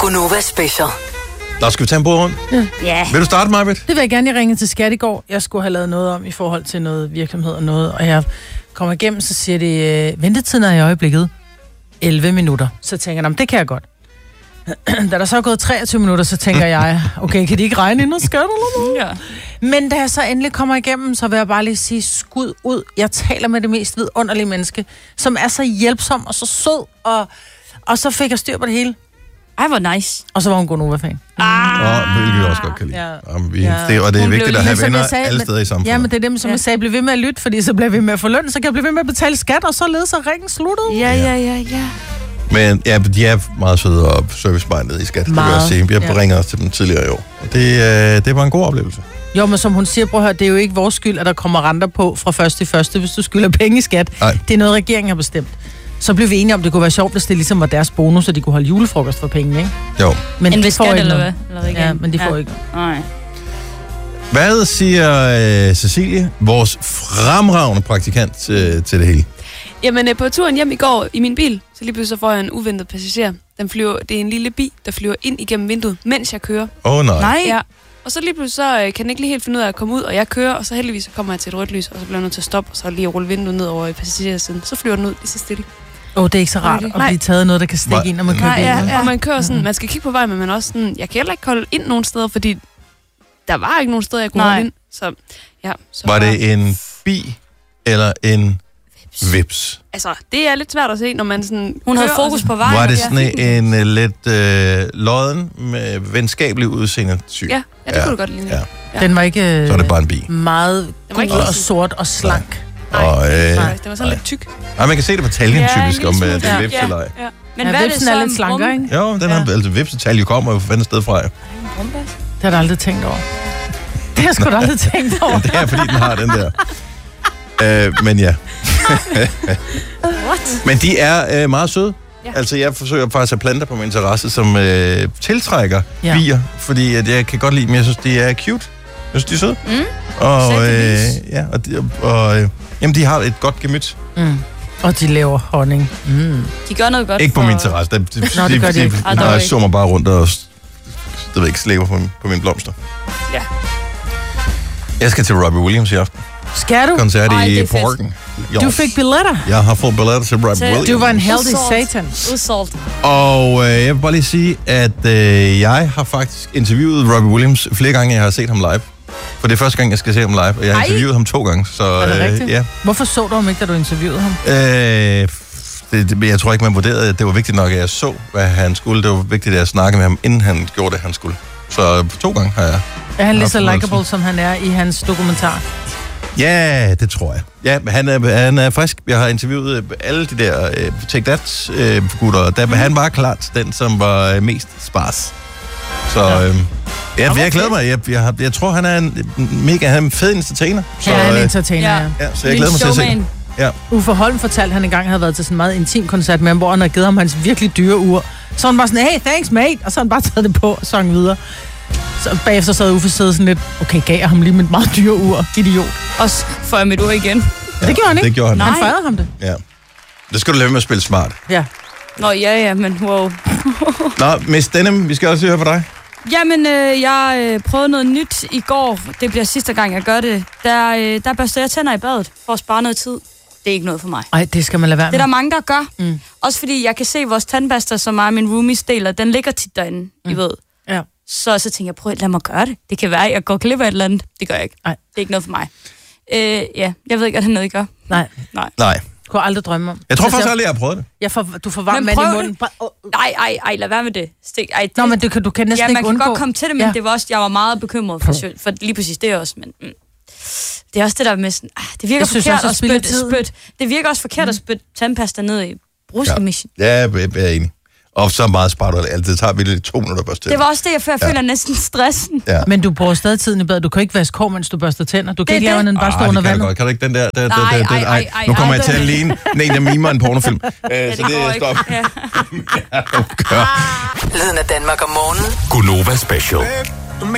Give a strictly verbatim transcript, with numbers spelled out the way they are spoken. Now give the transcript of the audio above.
Gunova Special. Nå, skal vi tage en bord rundt? Ja. Yeah. Vil du starte, Maj-Brit? Det vil jeg gerne. Jeg ringede til Skat i går. Jeg skulle have lavet noget om i forhold til noget virksomhed og noget. Og jeg kommer igennem, så siger de, øh, ventetiden er i øjeblikket elleve minutter. Så tænker jeg, det kan jeg godt. Da der så er gået treogtyve minutter, så tænker jeg, okay, kan de ikke regne ind og skat eller noget? Ja. Men da jeg så endelig kommer igennem, så vil jeg bare lige sige skud ud. Jeg taler med det mest vidunderlige menneske, som er så hjælpsom og så sød, og, og så fik jeg styr på det hele. Ej, hvor nice. Og så var hun Gunova-fan. Ah. Og hvilket vi også godt kan lide. Ja. Jamen, vi, Ja. det, og det er Hun vigtigt blev at have Som venner jeg sagde, alle men- steder i samfundet. Ja, men det er dem, som Ja. jeg sagde, bliv ved med at lytte, fordi så bliver vi med at få løn, så kan jeg blive ved med at betale skat, og så ledes så ringen sluttet. Ja, ja, ja, ja. Men ja, de er meget søde og servicebejdet i skat, det vil jeg Meget. sige. Jeg Ja. ringer også til dem tidligere i år. Det, øh, det var en god oplevelse. Jo, men som hun siger, prøv at høre, det er jo ikke vores skyld, at der kommer renter på fra første til første, hvis du skylder penge i skat. Nej. Det er noget, regeringen har bestemt. Så blev vi enige om, det kunne være sjovt, hvis det ligesom var deres bonus, så de kunne holde julefrokost for penge, ikke? Jo. Men En de ved får skat, ikke eller noget. hvad? Eller Ja, men de får ja. ikke noget. Nej. Hvad siger øh, Cecilie, vores fremragende praktikant øh, til det hele? Jamen, øh, på turen hjem i går i min bil, så lige pludselig så får jeg en uventet passager. Den flyver, det er en lille bi, der flyver ind igennem vinduet, mens jeg kører. Åh oh, nej. Nej. Ja. Og så lige pludselig så øh, kan den ikke lige helt finde ud af at komme ud, og jeg kører, og så heldigvis så kommer jeg til et rødt lys, og så bliver jeg nødt til at stoppe, og så lige rulle vinduet ned over i passagersiden. Så flyver den ud lige så stille. Åh, oh, det er ikke så rart Okay. at Nej. blive taget af noget, der kan stikke Nej. ind, når man kører Nej, bil. ja, vel? ja. Og man kører sådan, man skal kigge på vej, men man også sådan, jeg kan heller ikke holde ind nogen steder, fordi der var ikke nogen steder, jeg kunne Nej. holde ind. Så, ja, så Var det en bi eller en vips? Altså, det er lidt svært at se, når man sådan Hun havde kører, og fokus så- på vejen. Var det Ja. sådan en uh, lidt uh, lodden med venskabelig udseende typ? Ja, ja, det Ja. kunne du godt ligne. Ja. Ja. Den var ikke øh, Så er det bare en bi. meget Den var ikke gul lige og så- sort og slank. Nej, Og, øh, nej, det var sådan nej. lidt tyk. Ej, man kan se det på taljen Ja, en typisk, lille om uh, smule. det er Ja. vips Ja. eller ej. Ja. Men Ja, hvad er det vipsen så? er lidt en slankere, rum- ikke? Jo, den har, altså vipsetalje kommer jo for et sted fra. Jo. Det har jeg aldrig tænkt over. Det har jeg sgu da aldrig tænkt over. Men det er, fordi den har den der. øh, men ja. What? Men de er øh, meget søde. Ja. Ja. Altså, jeg forsøger faktisk at plante på min interesse, som øh, tiltrækker Ja. ja. bier, fordi at jeg kan godt lide dem. Jeg synes, de er cute. Jeg synes, de er søde. Mm. Og, øh, Sættevis. ja, og, de, og øh, jamen, de har et godt gemyt. Mm. Og de laver honning. Mm. De gør noget godt Ikke på for... min terrasse. De, de, Nå, det gør de de, ikke. de, Ah, de, dog jeg ikke. zoomer bare rundt og det ved jeg ikke, slæber på, min- på mine blomster. Ja. Jeg skal til Robbie Williams i aften. Skal du? Koncert Ej, det i er fedt. Parken. Du fik billetter. Jeg har fået billetter til Robbie Til- Williams. Du var en heldig Udsolgt. satan. Udsolgt. Og øh, jeg vil bare lige sige, at øh, jeg har faktisk interviewet Robbie Williams flere gange, jeg har set ham live. For det er første gang, jeg skal se ham live, og jeg har Ej. interviewet ham to gange. Så, Er det rigtigt? øh, ja. Hvorfor så du ham ikke, da du interviewede ham? Øh, det, det, jeg tror ikke, man vurderede, at det var vigtigt nok, at jeg så, hvad han skulle. Det var vigtigt, at jeg snakkede med ham, inden han gjorde det, han skulle. Så to gange har jeg. Er han lige så Absolut. likable, som han er i hans dokumentar? Ja, det tror jeg. Ja, men han er, han er frisk. Jeg har interviewet øh, alle de der øh, Take That-gutter, øh, der, mm. han var klart den, som var øh, mest spars. Så Ja. øh, ja, hvor jeg glæder fedt. mig. Jeg, jeg, har, jeg tror, han er en mega han er en fed entertainer. Så, Han er en øh, entertainer, ja. ja. ja, så jeg glæder mig til at se. Showman. Ja. Uffe Holm fortalte, at han engang havde været til sådan en meget intim koncert med ham, hvor han havde givet ham hans virkelig dyre ur. Så han bare sådan, hey, thanks mate, og så han bare taget det på og sang videre. Så bagefter sad Uffe siddet sådan lidt, okay, gav jeg ham lige mit meget dyre ur, idiot. Også får jeg mit ord igen. Ja, det gjorde han ikke. Det gjorde han. Nej. Han fejrede ham det. Ja. Det skal du lade være med at spille smart. Ja. Nå, ja, ja, men wow. Nå, Miss Denim, vi skal også høre fra dig. Jamen, øh, jeg øh, prøvede noget nyt i går. Det bliver sidste gang, jeg gør det. Der, øh, der børster jeg tænder i badet for at spare noget tid. Det er ikke noget for mig. Ej, det skal man lade være Det er med. der mange, der gør. Mm. Også fordi jeg kan se, at vores tandpasta, som mig og min roomies deler, den ligger tit derinde, mm. I ved. Ja. Så, så tænker jeg, prøv at lad mig gøre det. Det kan være, at jeg går glip af et eller andet. Det gør jeg ikke. Nej. Det er ikke noget for mig. Øh, ja, jeg ved ikke, at det er noget, I gør. Nej, Nej. Nej. kunne jeg aldrig drømme om. Jeg tror Så faktisk jeg- aldrig, jeg har prøvet det. Jeg får, du får varm Men vand i prøv munden. det. Bare- åh, åh. Nej, ej, ej, lad være med det. Stik, ej, det. Nå, men du kan, du kan næsten ja, man ikke kan undgå. godt komme til det, men Ja. det var også, jeg var meget bekymret for, for lige præcis det også, men mm, det er også det der med sådan, ah, det virker Jeg synes forkert også, at det spilder spytte, tiden. spytte, det virker også forkert at spytte tandpasta ned i bruskemission. Ja, jeg er- jeg er enig. Og så meget sparer du alt. Det tager virkelig to minutter at børste Det var også det, jeg før Ja. føler næsten stressen. Ja. Men du bruger stadig tiden i bad. Du kan ikke vaske hår, mens du børster tænder. Du kan Det er ikke lave det. den bare stå Ah, under det kan du vandet. godt. Kan du ikke den der? der, der, Nej, der, der ej, ej, ej, ej, nu kommer ej, jeg til at det- ligne en, der mimer en pornofilm. Øh, Ja, så det det går er ikke. stop. Ja. Gør. Lyden af Danmark om morgenen. Gunova Special.